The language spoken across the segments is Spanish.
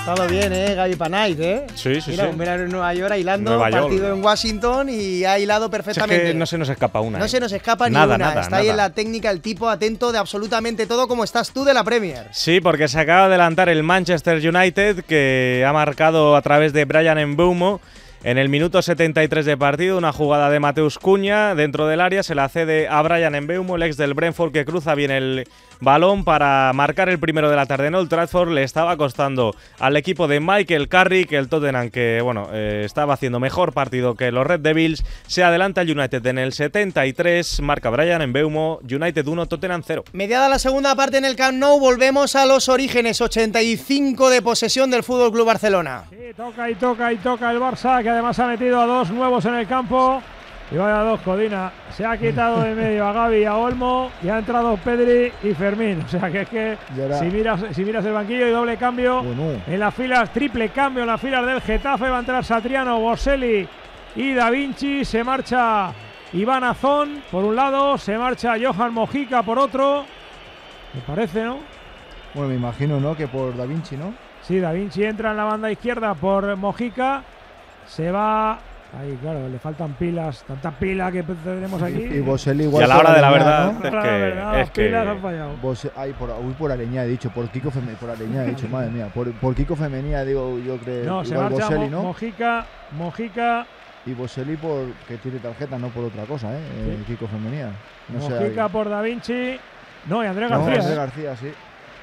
Todo bien, Gaby Panay, Sí, sí, Mira, sí. un verano en Nueva York, hilando, partido en Washington y ha hilado perfectamente. Es que no se nos escapa una. No se nos escapa nada, ni una. nada, Está ahí en la técnica el tipo atento de absolutamente todo, como estás tú de la Premier. Sí, porque se acaba de adelantar el Manchester United, que ha marcado a través de Bryan Mbeumo en el minuto 73 de partido, una jugada de Mateus Cunha dentro del área, se la cede a Bryan Mbeumo, el ex del Brentford, que cruza bien el balón para marcar el primero de la tarde en Old Trafford. Le estaba costando al equipo de Michael Carrick, el Tottenham, que bueno, estaba haciendo mejor partido que los Red Devils. Se adelanta el United en el 73, marca Bryan Mbeumo, United 1, Tottenham 0. Mediada la segunda parte en el Camp Nou, volvemos a los orígenes, 85 de posesión del FC Barcelona. Sí, toca el Barça, que además ha metido a dos nuevos en el campo. Y vaya dos, Codina. Se ha quitado de medio a Gavi y a Olmo y ha entrado Pedri y Fermín. O sea que es que si miras el banquillo y doble cambio en las filas, triple cambio en las filas del Getafe. Va a entrar Satriano, Boselli y Da Vinci. Se marcha Iván Azón por un lado, se marcha Johan Mojica por otro. Me parece, ¿no? Bueno, me imagino, ¿no? Que por Da Vinci, ¿no? Sí, Da Vinci entra en la banda izquierda por Mojica. Se va. Ahí, claro, le faltan pilas, tanta pila que tenemos aquí. Y Boselli igual. Y a la hora de la verdad, ¿no? es que pilas han fallado. Por Areñá he dicho, por Kiko Femenía, por Areñá he dicho, madre mía, por Kiko Femenía digo, yo creo. No, se marcha Boselli, ¿no? Mojica. Y Boselli que tiene tarjeta, no por otra cosa, Sí. Kiko Femenía. No Mojica por Da Vinci. No, y Andrés García. Andrés García, sí.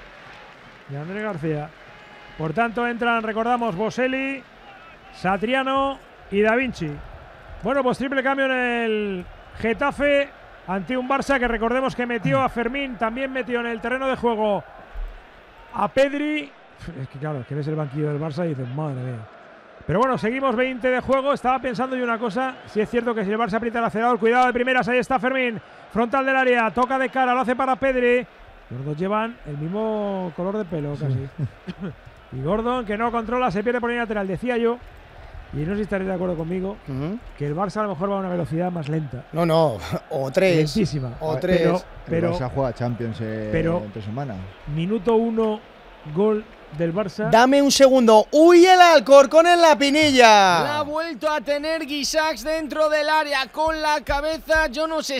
Y Andrés García. Por tanto, entran, recordamos, Boselli, Satriano y Da Vinci. Bueno, pues triple cambio en el Getafe ante un Barça que recordemos que metió a Fermín, también metió en el terreno de juego a Pedri. Es que claro, es que ves el banquillo del Barça y dices, madre mía. Pero bueno, seguimos 20 de juego. Estaba pensando yo una cosa, si es cierto que si el Barça aprieta el acelerador, cuidado de primeras, ahí está Fermín, frontal del área, toca de cara, lo hace para Pedri. Los dos llevan el mismo color de pelo casi. Y Gordon, que no controla, se pierde por línea lateral, decía yo. Y no sé si estaréis de acuerdo conmigo, que el Barça a lo mejor va a una velocidad más lenta. No, o 3. Lentísima. O 3. Pero el Barça juega Champions entre semanas. Minuto 1, gol del Barça. Dame un segundo. ¡Uy, el Alcorcón en la pinilla! La ha vuelto a tener Guisacs dentro del área con la cabeza. Yo no sé